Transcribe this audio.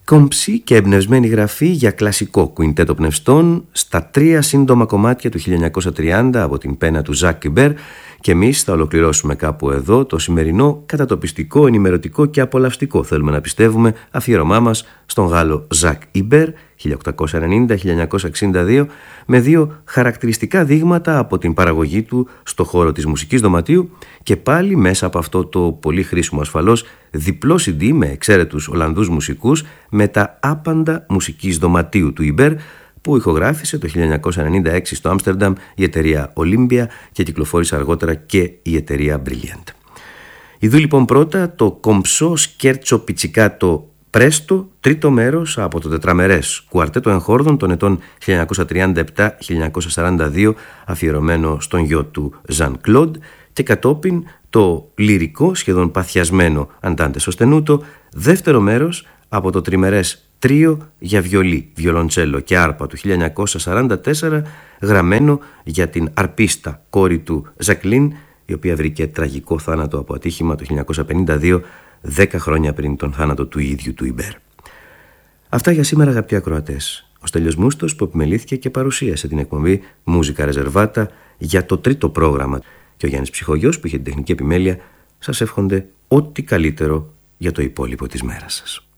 Κομψή και εμπνευσμένη γραφή για κλασικό κουιντέτο πνευστών στα 3 σύντομα κομμάτια του 1930 από την πένα του Ζακ Ιμπέρ, και εμείς θα ολοκληρώσουμε κάπου εδώ το σημερινό κατατοπιστικό, ενημερωτικό και απολαυστικό, θέλουμε να πιστεύουμε, αφιέρωμά μας στον Γάλλο Ζακ Ιμπέρ 1890-1962, με 2 χαρακτηριστικά δείγματα από την παραγωγή του στο χώρο της μουσικής δωματίου, και πάλι μέσα από αυτό το πολύ χρήσιμο ασφαλώς διπλό CD με εξαίρετους Ολλανδούς μουσικούς, με τα άπαντα μουσικής δωματίου του Ιμπέρ, που ηχογράφησε το 1996 στο Άμστερνταμ η εταιρεία Olympia και κυκλοφόρησε αργότερα και η εταιρεία Brilliant. Ιδού λοιπόν πρώτα το κομψό σκέρτσο πιτσικάτο Πρέστο, τρίτο μέρος από το τετραμερές κουαρτέτο εγχόρδων των ετών 1937-1942, αφιερωμένο στον γιο του Ζαν Κλοντ, και κατόπιν το λυρικό, σχεδόν παθιασμένο Αντάντε Σωστενούτο, δεύτερο μέρος από το τριμερές τρίο για βιολί, βιολοντσέλο και άρπα του 1944, γραμμένο για την αρπίστα κόρη του Ζακλίν, η οποία βρήκε τραγικό θάνατο από ατύχημα το 1952, 10 χρόνια πριν τον θάνατο του ίδιου του Ιμπέρ. Αυτά για σήμερα, αγαπητοί ακροατές. Ο Στέλιος Μούστος που επιμελήθηκε και παρουσίασε την εκπομπή Μούζικα Ρεζερβάτα για το τρίτο πρόγραμμα, και ο Γιάννης Ψυχογιός που είχε την τεχνική επιμέλεια, σας εύχονται ό,τι καλύτερο για το υπόλοιπο της μέρας σας.